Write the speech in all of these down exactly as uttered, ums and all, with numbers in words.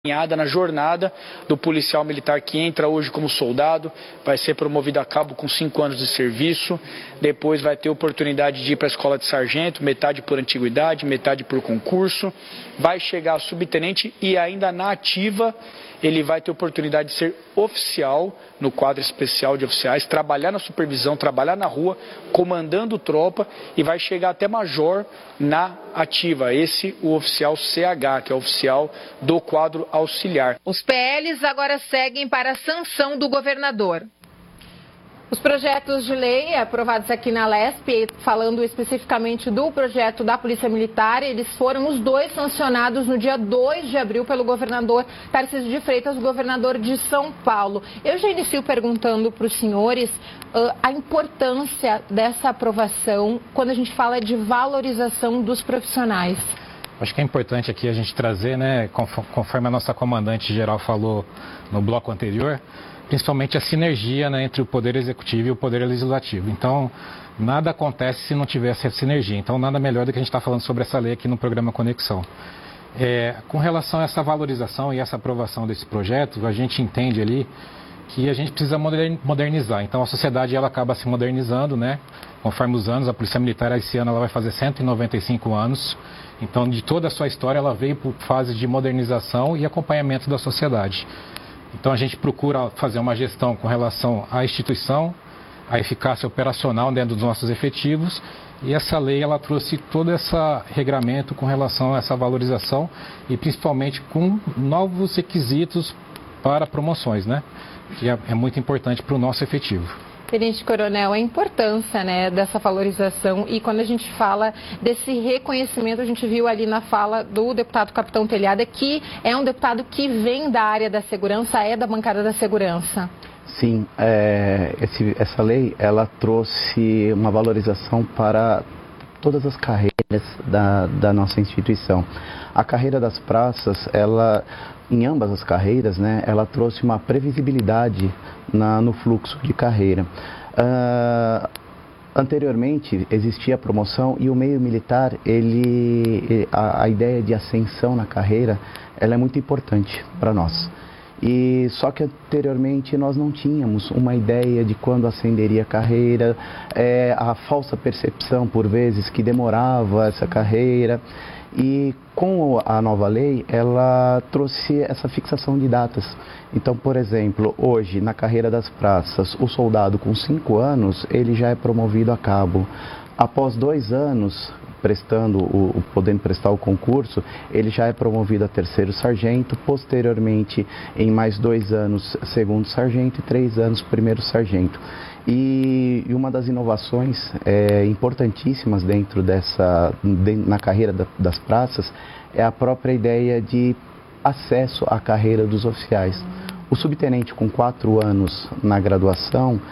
Na jornada do policial militar que entra hoje como soldado, vai ser promovido a cabo com cinco anos de serviço, depois vai ter oportunidade de ir para a escola de sargento, metade por antiguidade, metade por concurso, vai chegar a subtenente e ainda na ativa ele vai ter oportunidade de ser oficial no quadro especial de oficiais, trabalhar na supervisão, trabalhar na rua, comandando tropa e vai chegar até major na ativa. Esse o oficial C H, que é o oficial do quadro auxiliar. Os P Ls agora seguem para a sanção do governador. Os projetos de lei aprovados aqui na Lesp, falando especificamente do projeto da Polícia Militar, eles foram os dois sancionados no dia dois de abril pelo governador Tarcísio de Freitas, governador de São Paulo. Eu já inicio perguntando para os senhores uh, a importância dessa aprovação quando a gente fala de valorização dos profissionais. Acho que é importante aqui a gente trazer, né, conforme a nossa comandante-geral falou no bloco anterior, principalmente a sinergia, né, entre o Poder Executivo e o Poder Legislativo. Então, nada acontece se não tiver essa sinergia. Então, nada melhor do que a gente está falando sobre essa lei aqui no programa Conexão. É, com relação a essa valorização e essa aprovação desse projeto, a gente entende ali que a gente precisa modernizar. Então, a sociedade ela acaba se modernizando, né? Conforme os anos, a Polícia Militar esse ano ela vai fazer cento e noventa e cinco anos. Então, de toda a sua história, ela veio por fases de modernização e acompanhamento da sociedade. Então, a gente procura fazer uma gestão com relação à instituição, à eficácia operacional dentro dos nossos efetivos. E essa lei, ela trouxe todo esse regramento com relação a essa valorização e principalmente com novos requisitos para promoções, né? Que é, é muito importante para o nosso efetivo. Tenente Coronel, a importância, né, dessa valorização e quando a gente fala desse reconhecimento, a gente viu ali na fala do deputado Capitão Telhada, que é um deputado que vem da área da segurança, é da bancada da segurança. Sim, é, esse, essa lei, ela trouxe uma valorização para todas as carreiras da, da nossa instituição. A carreira das praças, ela, em ambas as carreiras, né, ela trouxe uma previsibilidade na, no fluxo de carreira. Uh, anteriormente existia a promoção e o meio militar, ele, a, a ideia de ascensão na carreira, ela é muito importante para nós. E só que anteriormente nós não tínhamos uma ideia de quando ascenderia a carreira, é, a falsa percepção por vezes que demorava essa carreira. E com a nova lei, ela trouxe essa fixação de datas. Então, por exemplo, hoje, na carreira das praças, o soldado com cinco anos, ele já é promovido a cabo. Após dois anos, prestando o, podendo prestar o concurso, ele já é promovido a terceiro sargento, posteriormente, em mais dois anos, segundo sargento e três anos, primeiro sargento. E, e uma das inovações é, importantíssimas dentro dessa, de, na carreira da, das praças, é a própria ideia de acesso à carreira dos oficiais. O subtenente com quatro anos na graduação,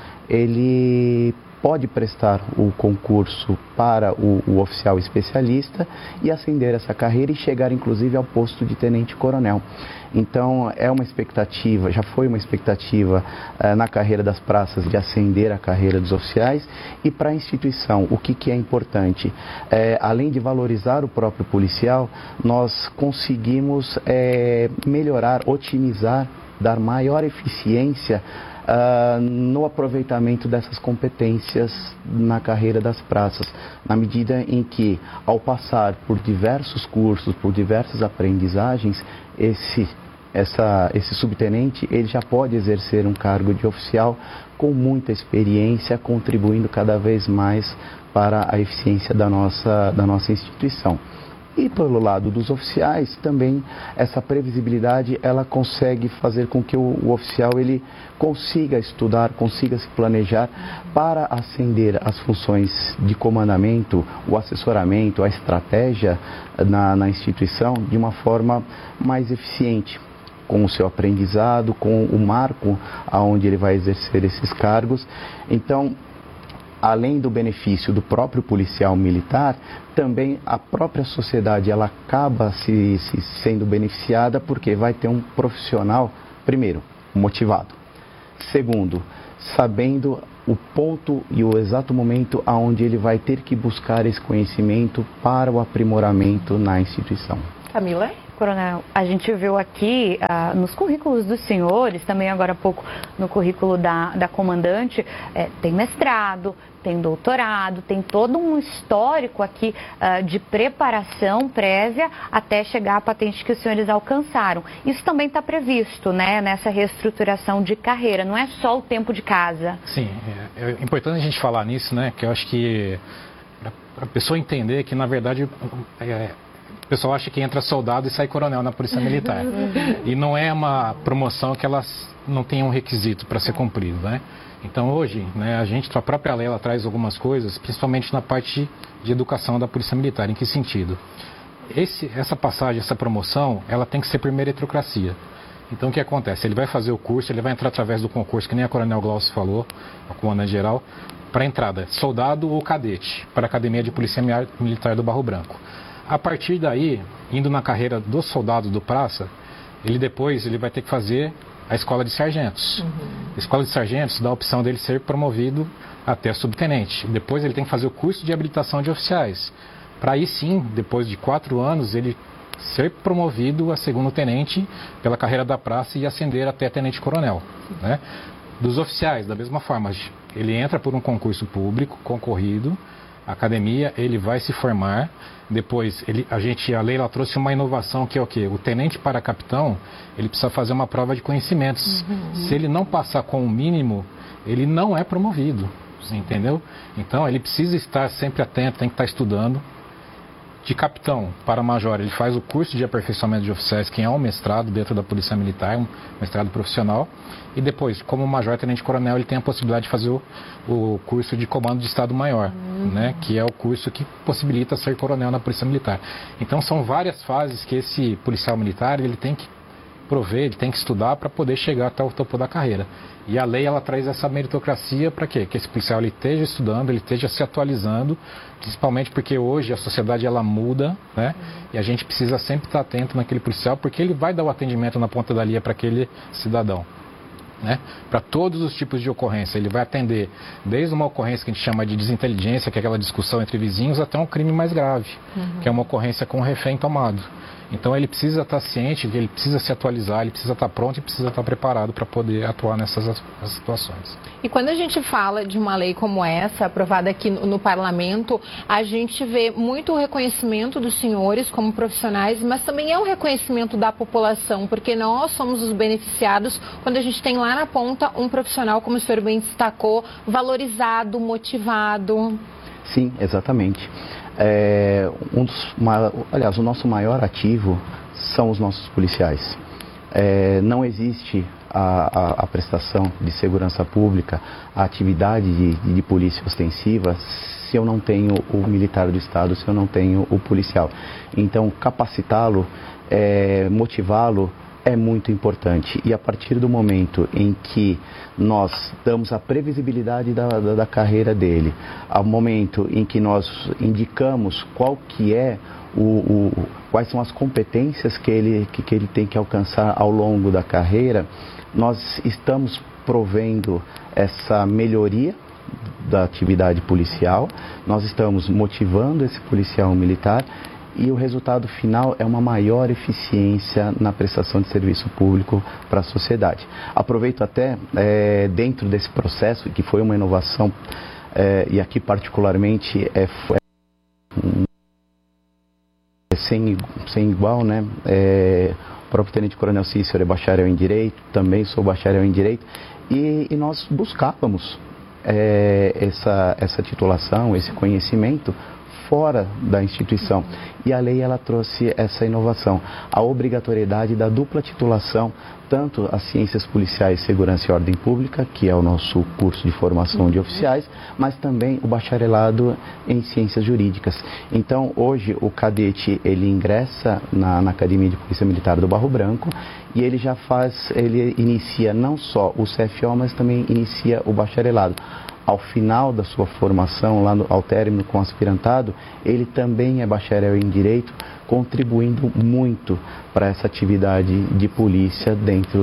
ele pode prestar o concurso para o, o oficial especialista e ascender essa carreira e chegar inclusive ao posto de tenente-coronel. Então é uma expectativa, já foi uma expectativa eh, na carreira das praças de ascender a carreira dos oficiais e para a instituição, o que, que é importante? Eh, além de valorizar o próprio policial, nós conseguimos eh, melhorar, otimizar, dar maior eficiência Uh, no aproveitamento dessas competências na carreira das praças, na medida em que, ao passar por diversos cursos, por diversas aprendizagens, esse, essa, esse subtenente ele já pode exercer um cargo de oficial com muita experiência, contribuindo cada vez mais para a eficiência da nossa, da nossa instituição. E pelo lado dos oficiais, também essa previsibilidade, ela consegue fazer com que o, o oficial ele consiga estudar, consiga se planejar para ascender as funções de comandamento, o assessoramento, a estratégia na, na instituição de uma forma mais eficiente, com o seu aprendizado, com o marco aonde ele vai exercer esses cargos. Então, além do benefício do próprio policial militar, também a própria sociedade ela acaba se, se sendo beneficiada porque vai ter um profissional, primeiro, motivado. Segundo, sabendo o ponto e o exato momento aonde ele vai ter que buscar esse conhecimento para o aprimoramento na instituição. Camila? Coronel, a gente viu aqui ah, nos currículos dos senhores, também agora há pouco no currículo da, da comandante, é, tem mestrado, tem doutorado, tem todo um histórico aqui uh, de preparação prévia até chegar à patente que os senhores alcançaram. Isso também está previsto, né, nessa reestruturação de carreira, não é só o tempo de casa. Sim, é, é importante a gente falar nisso, né, que eu acho que para a pessoa entender que, na verdade, é, o pessoal acha que entra soldado e sai coronel na Polícia Militar. E não é uma promoção que elas não tem um requisito para ser cumprido, né? Então hoje, né, a gente, a própria lei, ela traz algumas coisas, principalmente na parte de educação da Polícia Militar. Em que sentido? Esse, essa passagem, essa promoção, ela tem que ser por meritocracia. Então o que acontece? Ele vai fazer o curso, ele vai entrar através do concurso, que nem a Coronel Glaucio falou, o comandante geral, para entrada, soldado ou cadete, para a Academia de Polícia Militar do Barro Branco. A partir daí, indo na carreira do soldado do praça, ele depois ele vai ter que fazer a escola de sargentos. Uhum. A escola de sargentos dá a opção dele ser promovido até subtenente. Depois ele tem que fazer o curso de habilitação de oficiais. Para aí sim, depois de quatro anos, ele ser promovido a segundo tenente pela carreira da praça e ascender até tenente-coronel. Né? Dos oficiais, da mesma forma, ele entra por um concurso público, concorrido, a academia, ele vai se formar, depois ele, a, gente, a lei ela trouxe uma inovação que é o quê? O tenente para capitão, ele precisa fazer uma prova de conhecimentos. Uhum. Se ele não passar com o mínimo, ele não é promovido, entendeu? Então ele precisa estar sempre atento, tem que estar estudando. De capitão para major, ele faz o curso de aperfeiçoamento de oficiais, que é um mestrado dentro da Polícia Militar, um mestrado profissional. E depois, como major tenente-coronel, ele tem a possibilidade de fazer o, o curso de comando de Estado-Maior, uhum. né, que é o curso que possibilita ser coronel na Polícia Militar. Então são várias fases que esse policial militar ele tem que prover, ele tem que estudar para poder chegar até o topo da carreira. E a lei ela traz essa meritocracia para quê? Que esse policial ele esteja estudando, ele esteja se atualizando, principalmente porque hoje a sociedade ela muda, né? E a gente precisa sempre estar atento naquele policial, porque ele vai dar o atendimento na ponta da linha para aquele cidadão. Né? Para todos os tipos de ocorrência, ele vai atender desde uma ocorrência que a gente chama de desinteligência, que é aquela discussão entre vizinhos, até um crime mais grave, uhum. que é uma ocorrência com um refém tomado. Então ele precisa estar ciente, ele precisa se atualizar, ele precisa estar pronto e precisa estar preparado para poder atuar nessas situações. E quando a gente fala de uma lei como essa, aprovada aqui no, no Parlamento, a gente vê muito o reconhecimento dos senhores como profissionais, mas também é o reconhecimento da população, porque nós somos os beneficiados quando a gente tem lá na ponta um profissional, como o senhor bem destacou, valorizado, motivado. Sim, exatamente. É, um dos, aliás, o nosso maior ativo são os nossos policiais. É, não existe a, a, a prestação de segurança pública, a atividade de, de polícia ostensiva, se eu não tenho o militar do Estado, se eu não tenho o policial. Então, capacitá-lo, é, motivá-lo, é muito importante. E a partir do momento em que nós damos a previsibilidade da, da, da carreira dele, ao momento em que nós indicamos qual que é o, o, quais são as competências que ele, que, que ele tem que alcançar ao longo da carreira, nós estamos provendo essa melhoria da atividade policial, nós estamos motivando esse policial militar. E o resultado final é uma maior eficiência na prestação de serviço público para a sociedade. Aproveito até, é, dentro desse processo, que foi uma inovação, é, e aqui particularmente é, é sem, sem igual, né? É, o próprio Tenente Coronel Cícero é bacharel em Direito, também sou bacharel em Direito, e, e nós buscávamos é, essa, essa titulação, esse conhecimento, fora da instituição. E a lei ela trouxe essa inovação, a obrigatoriedade da dupla titulação, tanto as ciências policiais, segurança e ordem pública, que é o nosso curso de formação de oficiais, mas também o bacharelado em ciências jurídicas. Então, hoje, o cadete, ele ingressa na, na Academia de Polícia Militar do Barro Branco e ele já faz, ele inicia não só o C F O, mas também inicia o bacharelado. Ao final da sua formação, lá no, ao término com o aspirantado, ele também é bacharel em Direito, contribuindo muito para essa atividade de polícia dentro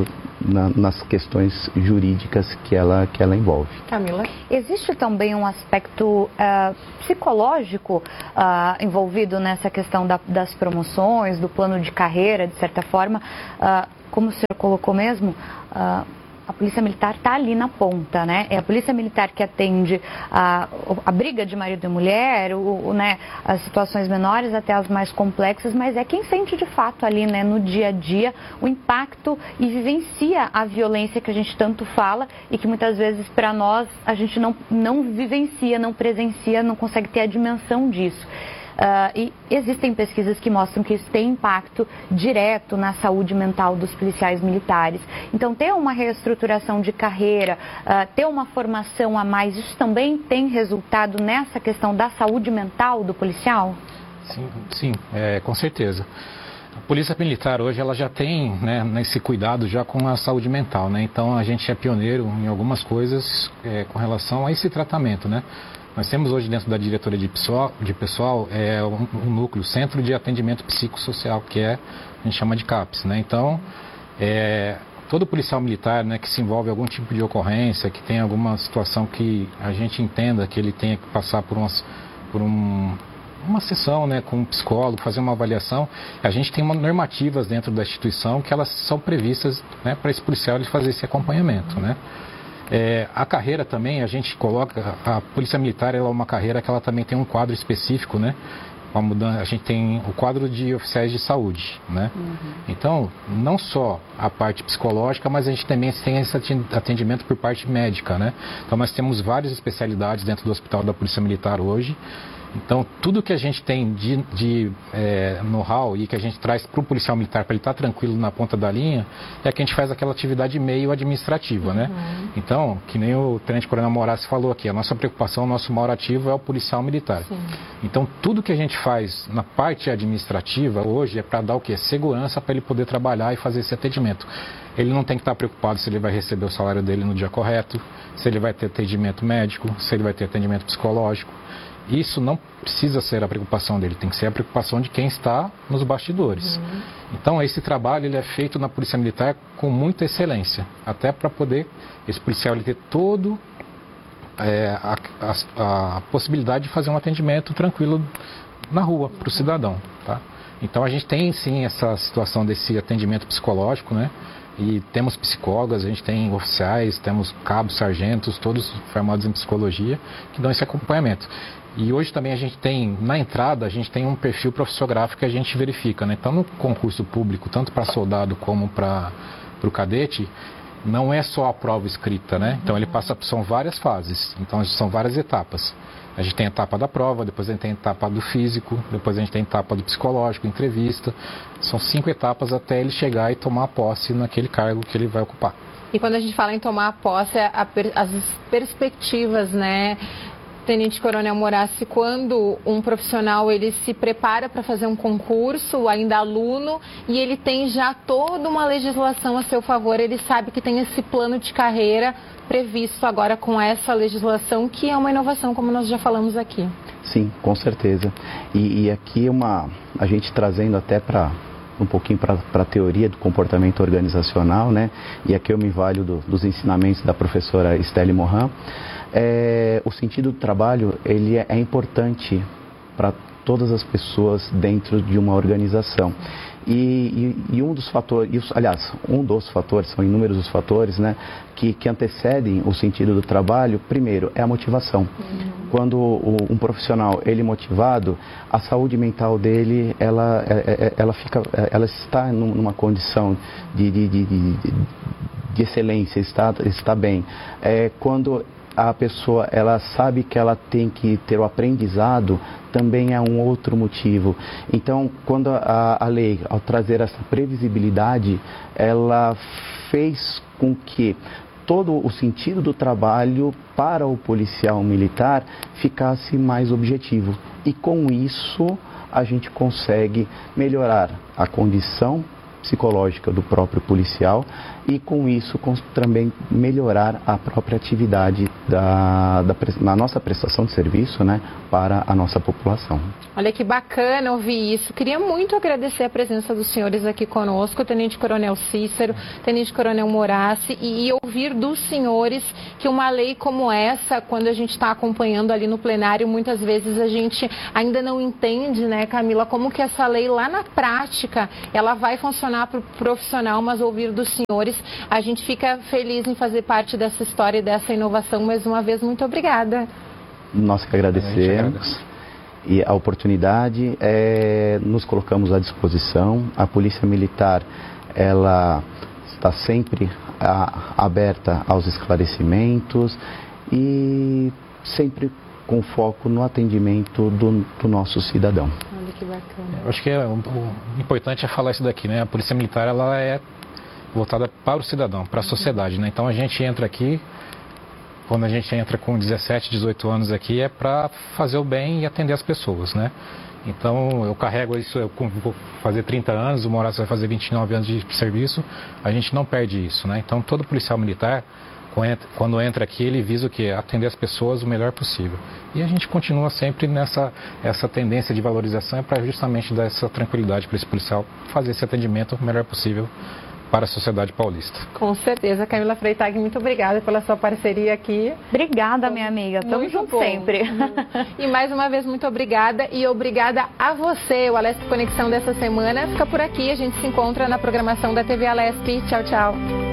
na, nas questões jurídicas que ela, que ela envolve. Camila? Existe também um aspecto uh, psicológico uh, envolvido nessa questão da, das promoções, do plano de carreira, de certa forma, uh, como o senhor colocou mesmo, uh, a Polícia Militar está ali na ponta, né? É a Polícia Militar que atende a, a briga de marido e mulher, o, o, né, as situações menores até as mais complexas, mas é quem sente de fato ali, né, no dia a dia, o impacto e vivencia a violência que a gente tanto fala e que muitas vezes para nós a gente não, não vivencia, não presencia, não consegue ter a dimensão disso. Uh, e existem pesquisas que mostram que isso tem impacto direto na saúde mental dos policiais militares. Então, ter uma reestruturação de carreira, uh, ter uma formação a mais, isso também tem resultado nessa questão da saúde mental do policial? Sim, sim, é, com certeza. A Polícia Militar hoje ela já tem, né, esse cuidado já com a saúde mental, né? Então a gente é pioneiro em algumas coisas é, com relação a esse tratamento, né? Nós temos hoje dentro da diretoria de pessoal, de pessoal é, um, um núcleo, Centro de Atendimento Psicossocial, que é, a gente chama de CAPS, né? Então, é, todo policial militar, né, que se envolve em algum tipo de ocorrência, que tem alguma situação que a gente entenda que ele tenha que passar por, umas, por um, uma sessão, né, com um psicólogo, fazer uma avaliação, a gente tem uma, normativas dentro da instituição que elas são previstas, né, para esse policial ele fazer esse acompanhamento, né? É, a carreira também, a gente coloca, a Polícia Militar ela é uma carreira que ela também tem um quadro específico, né? Uma mudança, a gente tem o quadro de oficiais de saúde, né? Uhum. Então, não só a parte psicológica, mas a gente também tem esse atendimento por parte médica, né? Então, nós temos várias especialidades dentro do Hospital da Polícia Militar hoje. Então, tudo que a gente tem de, de é, know-how e que a gente traz para o policial militar, para ele estar tranquilo na ponta da linha, é que a gente faz aquela atividade meio administrativa, né? Uhum. Então, que nem o Tenente Coronel Moraes falou aqui, a nossa preocupação, o nosso maior ativo é o policial militar. Sim. Então, tudo que a gente faz na parte administrativa hoje é para dar o quê? Segurança para ele poder trabalhar e fazer esse atendimento. Ele não tem que estar preocupado se ele vai receber o salário dele no dia correto, se ele vai ter atendimento médico, se ele vai ter atendimento psicológico. Isso não precisa ser a preocupação dele, tem que ser a preocupação de quem está nos bastidores. Uhum. Então, esse trabalho ele é feito na Polícia Militar com muita excelência, até para poder esse policial ele ter todo é, a, a, a possibilidade de fazer um atendimento tranquilo na rua para o cidadão, tá? Então, a gente tem sim essa situação desse atendimento psicológico, né? E temos psicólogas, a gente tem oficiais, temos cabos, sargentos, todos formados em psicologia, que dão esse acompanhamento. E hoje também a gente tem, na entrada, a gente tem um perfil profissionográfico que a gente verifica, né? Então, no concurso público, tanto para soldado como para o cadete, não é só a prova escrita, né? Então, ele passa, são várias fases, então são várias etapas. A gente tem a etapa da prova, depois a gente tem a etapa do físico, depois a gente tem a etapa do psicológico, entrevista. São cinco etapas até ele chegar e tomar posse naquele cargo que ele vai ocupar. E quando a gente fala em tomar posse, a per, as perspectivas, né? Tenente Coronel Morassi, quando um profissional ele se prepara para fazer um concurso, ainda aluno, e ele tem já toda uma legislação a seu favor, ele sabe que tem esse plano de carreira previsto agora com essa legislação, que é uma inovação, como nós já falamos aqui. Sim, com certeza. E, e aqui uma, a gente trazendo até para um pouquinho para a teoria do comportamento organizacional, né? E aqui eu me valho do, dos ensinamentos da professora Estelle Morin. É, o sentido do trabalho ele é, é importante para todas as pessoas dentro de uma organização. E, e, e um dos fatores, aliás, um dos fatores, são inúmeros os fatores, né, que, que antecedem o sentido do trabalho, primeiro, é a motivação. Uhum. Quando o, um profissional, ele é motivado, a saúde mental dele, ela, ela, fica, ela está numa condição de, de, de, de, de excelência, está, está bem. É, quando a pessoa ela sabe que ela tem que ter o aprendizado, também é um outro motivo. Então, quando a, a lei, ao trazer essa previsibilidade, ela fez com que todo o sentido do trabalho para o policial militar ficasse mais objetivo. E com isso, a gente consegue melhorar a condição psicológica do próprio policial e com isso com, também melhorar a própria atividade da, da, na nossa prestação de serviço, né, para a nossa população. Olha que bacana ouvir isso. Queria muito agradecer a presença dos senhores aqui conosco, Tenente Coronel Cícero, Tenente Coronel Morassi, e, e ouvir dos senhores que uma lei como essa, quando a gente está acompanhando ali no plenário, muitas vezes a gente ainda não entende, né, Camila, como que essa lei lá na prática, ela vai funcionar para o profissional, mas ouvir dos senhores, a gente fica feliz em fazer parte dessa história e dessa inovação. Mais uma vez, muito obrigada. Nós que agradecemos. E a oportunidade, é, nos colocamos à disposição. A Polícia Militar, ela está sempre a, aberta aos esclarecimentos e sempre com foco no atendimento do, do nosso cidadão. Olha que bacana. Eu acho que é, o, o importante é falar isso daqui, né? A Polícia Militar, ela é voltada para o cidadão, para a sociedade, né? Então a gente entra aqui, quando a gente entra com dezessete, dezoito anos aqui, é para fazer o bem e atender as pessoas, né? Então eu carrego isso, eu vou fazer trinta anos, o Morassi vai fazer vinte e nove anos de serviço, a gente não perde isso, né? Então todo policial militar, quando entra aqui, ele visa o quê? Atender as pessoas o melhor possível. E a gente continua sempre nessa essa tendência de valorização para justamente dar essa tranquilidade para esse policial fazer esse atendimento o melhor possível para a sociedade paulista. Com certeza. Camila Freitag, muito obrigada pela sua parceria aqui. Obrigada, minha amiga. Estamos juntos sempre. E mais uma vez, muito obrigada. E obrigada a você. O Alesp Conexão dessa semana fica por aqui. A gente se encontra na programação da T V Alesp. Tchau, tchau.